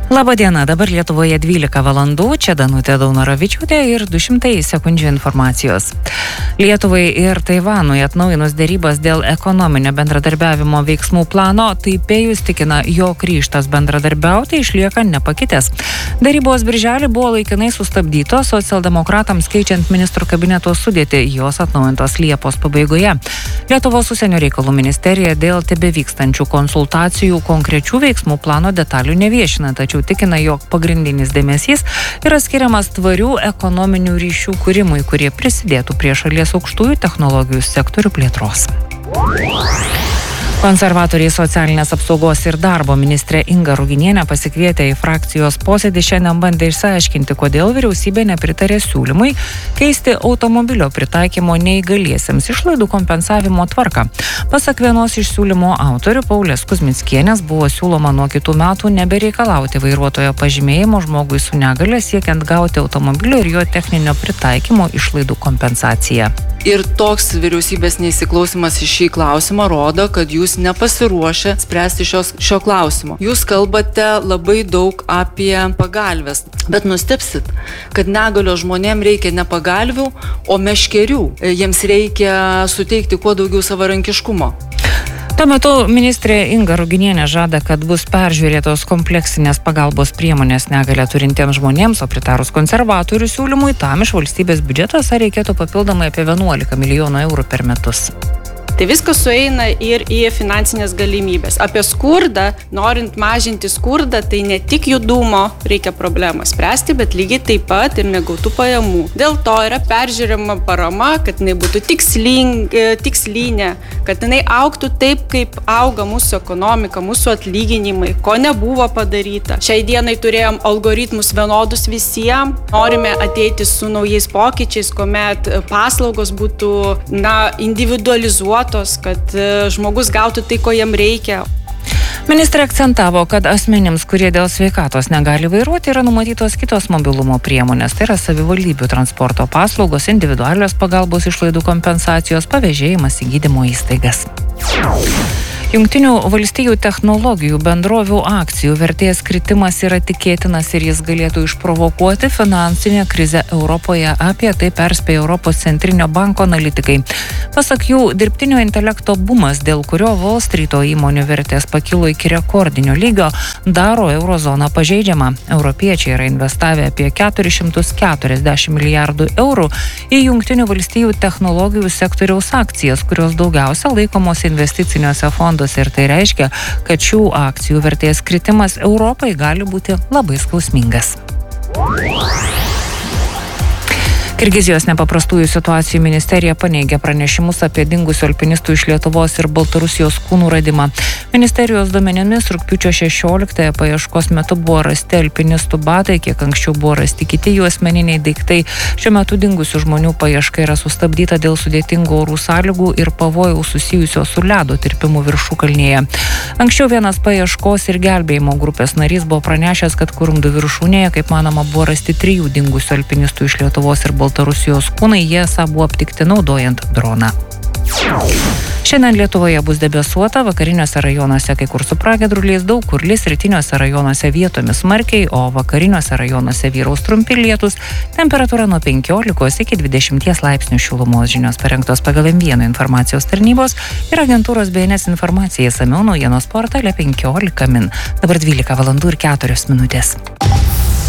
Labą dieną, dabar Lietuvoje 12 valandų, čia Danutė Daunoravičiūtė ir 200 sekundžių informacijos. Lietuvai ir Taivanui atnaujinus dėrybas dėl ekonominio bendradarbiavimo veiksmų plano, Taipėjus tikina, jog ryžtas bendradarbiauti išlieka nepakitęs. Dėrybos birželį buvo laikinai sustabdytos, socialdemokratams keičiant ministrų kabineto sudėtį, jos atnaujintos Liepos pabaigoje. Lietuvos užsienio reikalų ministerija dėl tebevykstančių konsultacijų konkrečių veiksmų plano detalių neviešina, tačiau tikina, jog pagrindinis dėmesys yra skiriamas tvarių ekonominių ryšių kūrimui, kurie prisidėtų prie šalies aukštųjų technologijų sektorių plėtros. Konservatoriai socialinės apsaugos ir darbo ministrė Inga Ruginienė pasikvietė į frakcijos posėdį šiandien bandė išsiaiškinti, kodėl vyriausybė nepritarė siūlymui keisti automobilio pritaikymo neįgaliesiems išlaidų kompensavimo tvarką. Pasak vienos iš siūlymo autorių Paulės Kuzmickienės buvo siūloma nuo kitų metų nebereikalauti vairuotojo pažymėjimo žmogui su negalia siekiant gauti automobilio ir jo techninio pritaikymo išlaidų kompensaciją. Ir toks vyriausybės neįsiklausimas į šį klausimą rodo, kad jūs nepasiruošę spręsti šio klausimo. Jūs kalbate labai daug apie pagalves, bet nustebsit, kad negalio žmonėm reikia ne pagalvių, o meškerių. Jiems reikia suteikti kuo daugiau savarankiškumo. Tuo metu ministrė Inga Ruginienė žada, kad bus peržiūrėtos kompleksinės pagalbos priemonės negalią turintiems žmonėms, o pritarus konservatorių siūlymui, tam iš valstybės biudžeto reikėtų papildomai apie 11 milijonų eurų per metus. Tai viskas sueina ir į finansinės galimybės. Apie skurdą, norint mažinti skurdą, tai ne tik judumo reikia problemą spręsti, bet lygiai taip pat ir negautų pajamų. Dėl to yra peržiūrima parama, kad jinai būtų tikslinė, kad jinai augtų taip, kaip auga mūsų ekonomika, mūsų atlyginimai, ko nebuvo padaryta. Šiai dienai turėjom algoritmus vienodus visiems, norime ateiti su naujais pokyčiais, kuomet paslaugos būtų individualizuotos, kad žmogus gautų tai, ko jam reikia. Ministrė akcentavo, kad asmenims, kurie dėl sveikatos negali vairuoti, yra numatytos kitos mobilumo priemonės. Tai yra savivaldybių transporto paslaugos, individualios pagalbos išlaidų kompensacijos, pavėžėjimas į gydymo įstaigas. Jungtinių valstijų technologijų bendrovių akcijų vertės kritimas yra tikėtinas ir jis galėtų išprovokuoti finansinę krizę Europoje. Apie tai perspėja Europos centrinio banko analitikai. Pasak jų, dirbtinio intelekto bumas, dėl kurio Wall Streeto įmonių vertės pakilo iki rekordinio lygio, daro eurozoną pažeidžiamą. Europiečiai yra investavę apie 440 milijardų eurų į Jungtinių valstijų technologijų sektoriaus akcijas, kurios daugiausia laikomos investiciniuose fonduose. Ir tai reiškia, kad šių akcijų vertės kritimas Europai gali būti labai skausmingas. Kirgizijos nepaprastųjų situacijų ministerija paneigė pranešimus apie dingusių alpinistų iš Lietuvos ir Baltarusijos kūnų radimą. Ministerijos duomenimis rugpjūčio 16-ąją paieškos metu buvo rasti alpinistų batai, kiek anksčiau buvo rasti kiti jų asmeniniai daiktai. Šiuo metu dingusių žmonių paieška yra sustabdyta dėl sudėtingų orų sąlygų ir pavojaus susijusio su ledo tirpimu viršukalnėje. Anksčiau vienas paieškos ir gelbėjimo grupės narys buvo pranešęs, kad Kurumdų viršūnėje, kaip manoma, buvo rasti 3 dingusių alpinistų iš Lietuvos ir Baltarusijos kūnai, jie esą buvo aptikti naudojant droną. Šiandien Lietuvoje bus debesuota, vakariniuose rajonuose kai kur su pragiedruliais, daug kur lis, rytiniuose rajonuose vietomis smarkiai, o vakariniuose rajonuose vyraus trumpi lietūs, temperatūra nuo 15 iki 20 laipsnių šilumos. Žinios parengtos pagal M1 informacijos tarnybos ir agentūros BNS informacija, išsamiau naujienos portale 15 min. Dabar 12 valandų ir 4 minutės.